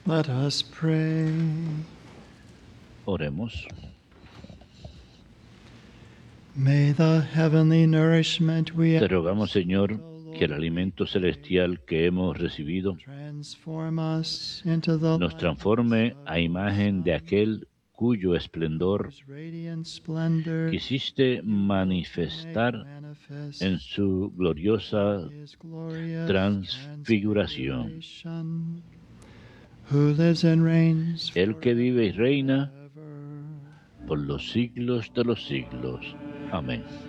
Let us pray. Oremos. May the heavenly nourishment we Te rogamos, Señor, que el alimento celestial que hemos recibido transform us into the nos transforme a imagen de aquel cuyo esplendor radiant splendor quisiste manifestar en su gloriosa transfiguración. Who lives and reigns El que vive y reina forever. por los siglos de los siglos. Amén.